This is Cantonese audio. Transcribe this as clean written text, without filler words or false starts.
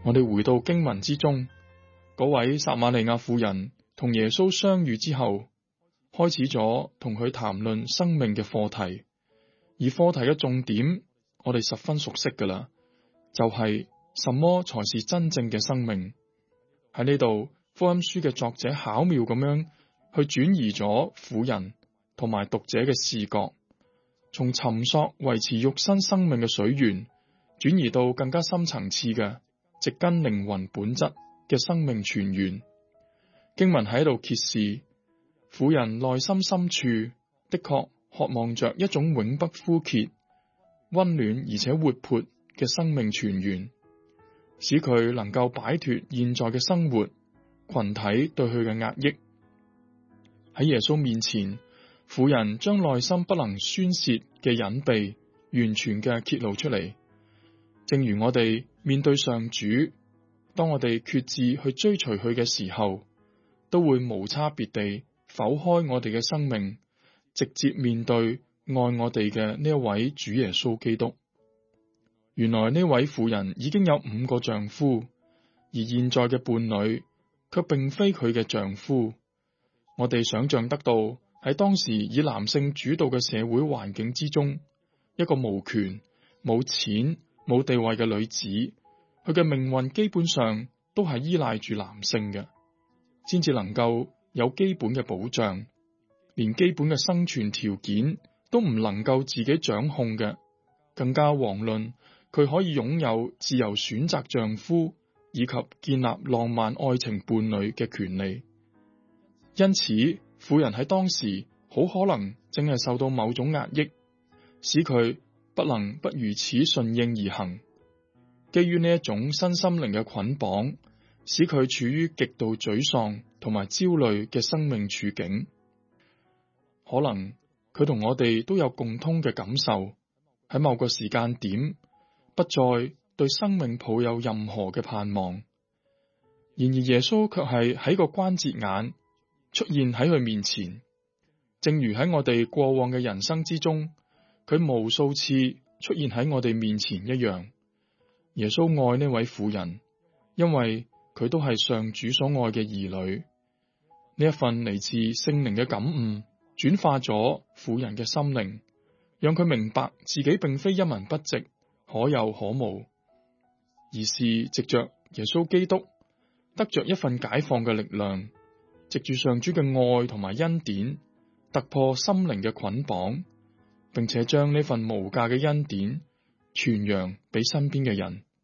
我哋回到經文之中，嗰位撒瑪利亞婦人同耶穌相遇之後，開始咗同佢談論生命嘅課題，而課題嘅重點我哋十分熟悉噶啦，就係什麼才是真正嘅生命。喺呢度，福音書嘅作者巧妙咁樣去轉移咗婦人同埋讀者嘅視覺，從尋索維持肉身生命嘅水源，轉移到更加深層次嘅植根靈魂本質嘅生命泉源。經文喺度揭示，婦人內心深處的確渴望着一種永不枯竭、溫暖而且活潑嘅生命泉源，使佢能夠擺脫現在嘅生活、群體對佢嘅壓抑。喺耶穌面前，婦人將內心不能宣洩嘅隱秘完全嘅揭露出嚟。正如我哋面對上主，當我哋決志去追隨佢嘅時候，都會無差別地剖開我哋嘅生命，直接面對愛我哋嘅呢一位主耶穌基督。原來呢位婦人已經有5個丈夫，而現在嘅伴侶卻並非佢嘅丈夫。我哋想象得到喺當時以男性主導嘅社會環境之中，一個無權、冇錢、冇地位嘅女子，佢嘅命運基本上都係依賴住男性嘅，先至能夠有基本嘅保障。連基本嘅生存條件都唔能夠自己掌控嘅，更加遑論佢可以擁有自由選擇丈夫以及建立浪漫愛情伴侶嘅權利。因此，婦人喺當時好可能正係受到某種壓抑，使佢不能不如此順應而行。基於呢一種身心靈嘅捆綁，使佢處於極度沮喪同埋焦慮嘅生命處境。可能佢同我哋都有共通嘅感受，喺某個時間點不再對生命抱有任何嘅盼望。然而耶穌卻係喺個關節眼出現喺佢面前，正如喺我哋過往嘅人生之中，佢無數次出現喺我哋面前一樣。耶穌愛呢位婦人，因為佢都係上主所愛嘅兒女。呢一份嚟自聖靈嘅感悟，轉化咗婦人嘅心靈，讓佢明白自己並非一文不值、可有可無，而是藉着耶穌基督得着一份解放嘅力量，藉住上主嘅愛同埋恩典，突破心靈嘅捆綁，並且將呢份無價嘅恩典傳揚俾身邊嘅人。